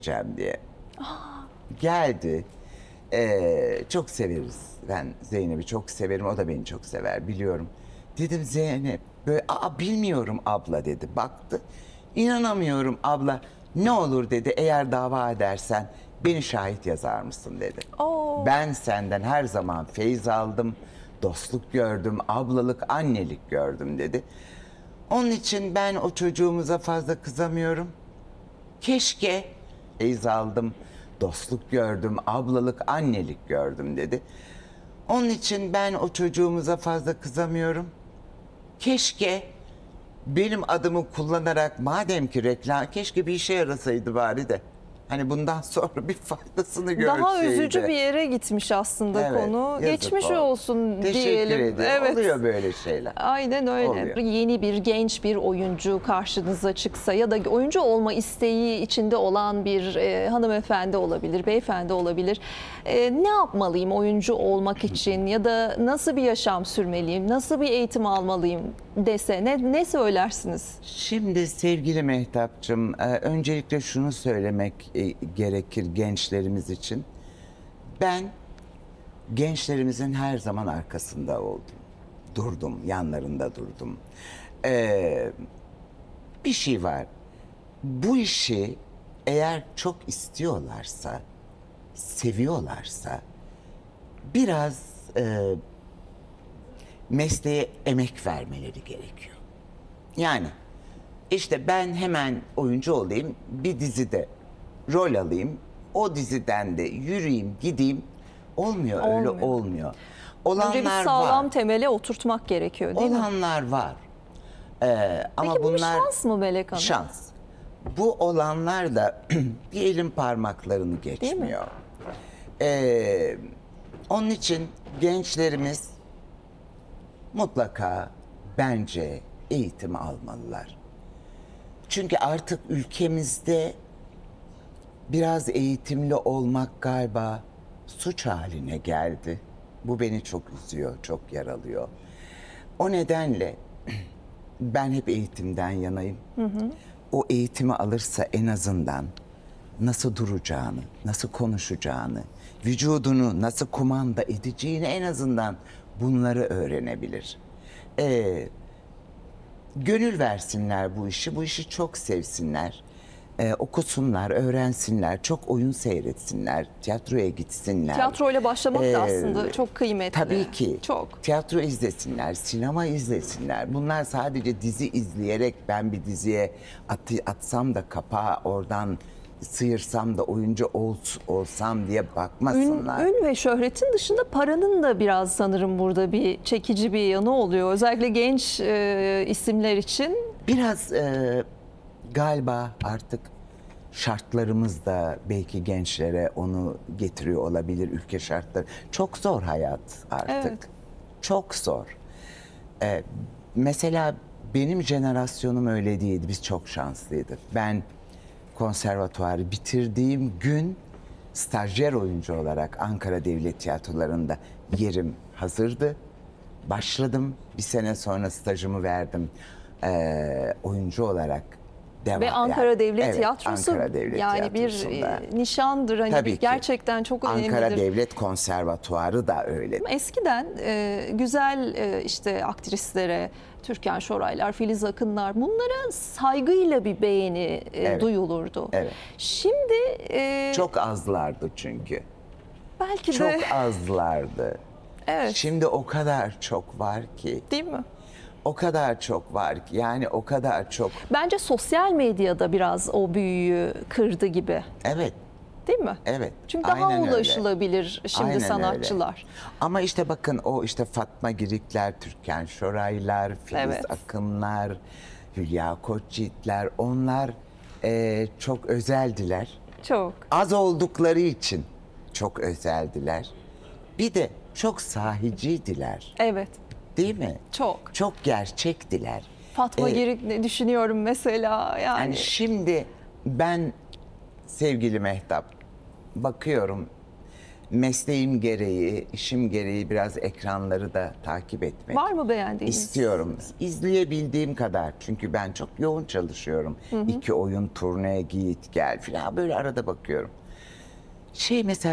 diye. Geldi. Çok severiz. Ben Zeynep'i çok severim. O da beni çok sever, biliyorum. Dedim Zeynep, böyle bilmiyorum abla dedi. Baktı. İnanamıyorum abla. Ne olur dedi, eğer dava edersen beni şahit yazar mısın dedi. Ben senden her zaman feyz aldım. Dostluk gördüm, ablalık, annelik gördüm dedi. Onun için ben o çocuğumuza fazla kızamıyorum. Keşke feyz aldım, dostluk gördüm, ablalık, annelik gördüm dedi. Onun için ben o çocuğumuza fazla kızamıyorum. Keşke benim adımı kullanarak, madem ki reklam, keşke bir işe yarasaydı bari de. Hani bundan sonra bir faydasını görseydi. Daha üzücü bir yere gitmiş aslında konu. Geçmiş olsun Teşekkür diyelim. ederim. Evet. Oluyor böyle şeyler. Aynen öyle. Oluyor. Yeni bir genç bir oyuncu karşınıza çıksa ya da oyuncu olma isteği içinde olan bir hanımefendi olabilir, beyefendi olabilir. Ne yapmalıyım oyuncu olmak için ya da nasıl bir yaşam sürmeliyim, nasıl bir eğitim almalıyım dese ne söylersiniz? Şimdi sevgili Mehtapçığım, öncelikle şunu söylemek gerekir gençlerimiz için. Ben gençlerimizin her zaman arkasında oldum. Durdum, yanlarında durdum. Bir şey var. Bu işi eğer çok istiyorlarsa, seviyorlarsa biraz mesleğe emek vermeleri gerekiyor. Yani işte ben hemen oyuncu olayım, bir dizide rol alayım, o diziden de yürüyeyim, gideyim. Olmuyor, öyle olmuyor. Önce bir Olanlar sağlam var. temele oturtmak gerekiyor değil mi? Olanlar var. Ama Peki bu bir bunlar şans mı Melek Hanım? şans. Bu olanlar da bir elin parmaklarını geçmiyor. Onun için gençlerimiz mutlaka bence eğitim almalılar. Çünkü artık ülkemizde biraz eğitimli olmak galiba suç haline geldi. Bu beni çok üzüyor, çok yaralıyor. O nedenle ben hep eğitimden yanayım. O eğitimi alırsa en azından nasıl duracağını, nasıl konuşacağını, vücudunu nasıl kumanda edeceğini en azından bunları öğrenebilir. Gönül versinler bu işi çok sevsinler. Okusunlar, öğrensinler, çok oyun seyretsinler, tiyatroya gitsinler. Tiyatroyla başlamak da aslında çok kıymetli. Tabii ki. Çok. Tiyatro izlesinler, sinema izlesinler. Bunlar sadece dizi izleyerek ben bir diziye atsam da kapağı oradan sıyırsam da oyuncu olsam diye bakmasınlar. Ün ve şöhretin dışında paranın da biraz sanırım burada bir çekici bir yanı oluyor. Özellikle genç isimler için. Biraz galiba artık şartlarımız da belki gençlere onu getiriyor olabilir, ülke şartları. Çok zor hayat artık. Evet. Çok zor. Mesela benim jenerasyonum öyle değildi. Biz çok şanslıydık. Ben konservatuvarı bitirdiğim gün stajyer oyuncu olarak Ankara Devlet Tiyatroları'nda yerim hazırdı. Başladım. Bir sene sonra stajımı verdim. Oyuncu olarak devam. Ve Ankara Devlet evet, Tiyatrosu Ankara Devlet yani bir Tiyatrosu'nda. nişandır. Hani Tabii ki. gerçekten çok önemlidir. Ankara Devlet Konservatuvarı da öyle. Eskiden güzel işte aktrislere, Türkan Şoraylar, Filiz Akınlar bunlara saygıyla bir beğeni duyulurdu. Evet. Şimdi Çok azlardı çünkü. belki Çok de azlardı. evet. Şimdi o kadar çok var ki. Değil mi? O kadar çok var ki. Yani o kadar çok. Bence sosyal medyada biraz o büyüyü kırdı gibi. Evet. Değil mi? Evet. Çünkü daha aynen öyle. ulaşılabilir şimdi Aynen sanatçılar. öyle. Ama işte bakın o işte Fatma Girikler, Türkan Şoraylar, Filiz Evet. Akınlar, Hülya Koçyiğitler, onlar çok özeldiler. Çok. Az oldukları için çok özeldiler. Bir de çok sahiciydiler. Evet. Değil mi? Çok. Çok gerçektiler. Fatma Girik ne düşünüyorum mesela yani. Yani şimdi ben sevgili Mehtap bakıyorum mesleğim gereği, işim gereği biraz ekranları da takip etmek Var mı beğendiğiniz? istiyorum. İzleyebildiğim kadar. Çünkü ben çok yoğun çalışıyorum. 2 oyun, turne, git gel falan, böyle arada bakıyorum. Mesela